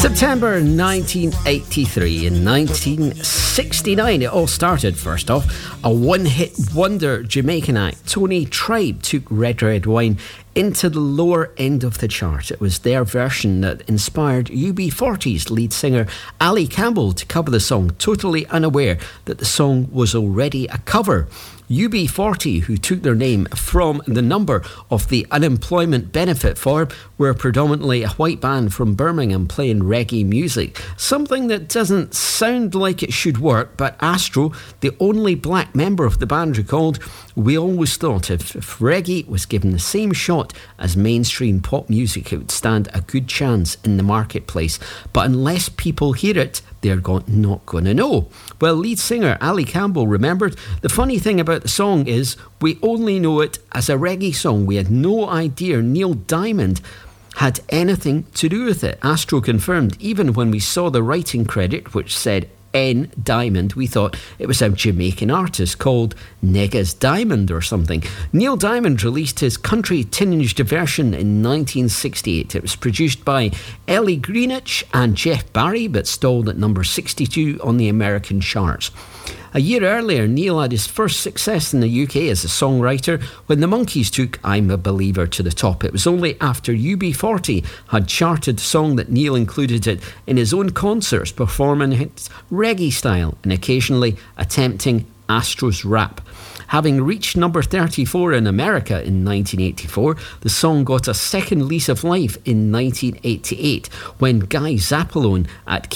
September 1983. In 1969, it all started. First off, a one-hit wonder Jamaican act, Tony Tribe, took Red Red Wine into the lower end of the chart. It was their version that inspired UB40's lead singer Ali Campbell to cover the song, totally unaware that the song was already a cover. UB40, who took their name from the number of the unemployment benefit form, were predominantly a white band from Birmingham playing reggae music. Something that doesn't sound like it should work, but Astro, the only black member of the band, recalled, "We always thought if reggae was given the same shot as mainstream pop music, it would stand a good chance in the marketplace. But unless people hear it, they're not going to know." Well, lead singer Ali Campbell remembered, "The funny thing about the song is we only know it as a reggae song. We had no idea Neil Diamond had anything to do with it." Astro confirmed, "Even when we saw the writing credit, which said N Diamond, we thought it was a Jamaican artist called Negas Diamond or something." Neil Diamond released his country-tinged version in 1968. It was produced by Ellie Greenwich and Jeff Barry, but stalled at number 62 on the American charts. A year earlier, Neil had his first success in the UK as a songwriter when the Monkees took I'm a Believer to the top. It was only after UB40 had charted the song that Neil included it in his own concerts, performing its reggae style and occasionally attempting Astro's rap. Having reached number 34 in America in 1984, the song got a second lease of life in 1988 when Guy Zappalone at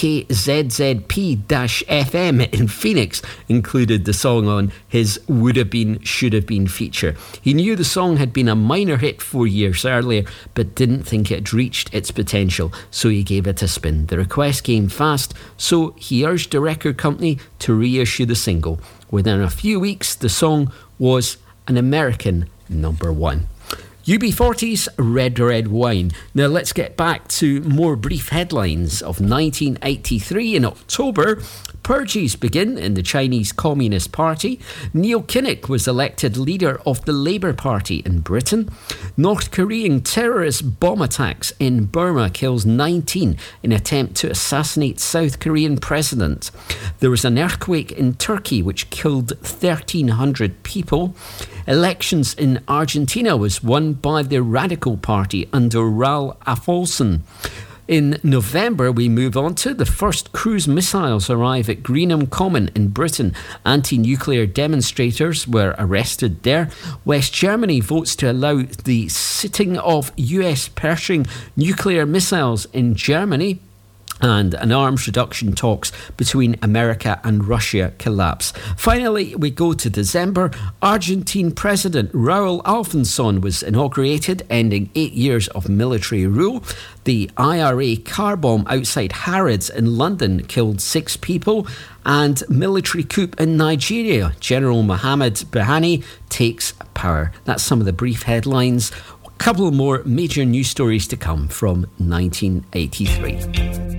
KZZP-FM in Phoenix included the song on his Would Have Been, Should Have Been feature. He knew the song had been a minor hit 4 years earlier, but didn't think it had reached its potential, so he gave it a spin. The request came fast, so he urged the record company to reissue the single. Within a few weeks, the song was an American number one. UB40's Red Red Wine. Now let's get back to more brief headlines of 1983. In October, purges begin in the Chinese Communist Party. Neil Kinnock was elected leader of the Labour Party in Britain. North Korean terrorist bomb attacks in Burma kills 19 in attempt to assassinate South Korean president. There was an earthquake in Turkey which killed 1,300 people. Elections in Argentina was won by the Radical Party under Raul Alfonso. In November, we move on to the first cruise missiles arrive at Greenham Common in Britain. Anti-nuclear demonstrators were arrested there. West Germany votes to allow the sighting of US Pershing nuclear missiles in Germany. And an arms reduction talks between America and Russia collapse. Finally, we go to December. Argentine President Raul Alfonso was inaugurated, ending 8 years of military rule. The IRA car bomb outside Harrods in London killed 6 people. And military coup in Nigeria. General Muhammad Buhari takes power. That's some of the brief headlines. A couple more major news stories to come from 1983.